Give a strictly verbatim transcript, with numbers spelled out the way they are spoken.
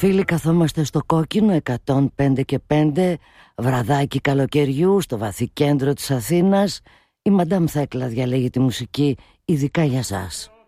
Φίλοι, καθόμαστε στο Κόκκινο εκατόν πέντε και πέντε, βραδάκι καλοκαιριού στο βαθύ κέντρο της Αθήνας. Η Μαντάμ Θέκλα διαλέγει τη μουσική ειδικά για σας.